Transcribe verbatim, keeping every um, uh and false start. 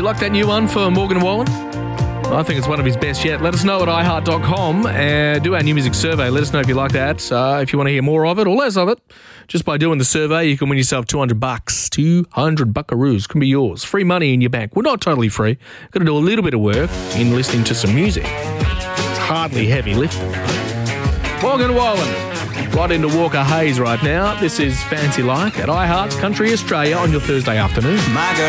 like that new one for Morgan Wallen? I think it's one of his best yet. Let us know at i heart dot com and do our new music survey. Let us know if you like that. Uh, if you want to hear more of it or less of it, just by doing the survey, you can win yourself two hundred bucks. two hundred buckaroos can be yours. Free money in your bank. We're not totally free. Got to do a little bit of work in listening to some music. It's hardly heavy lifting. Morgan Wallen, right into Walker Hayes right now. This is Fancy Like at iHeart Country Australia on your Thursday afternoon. My girl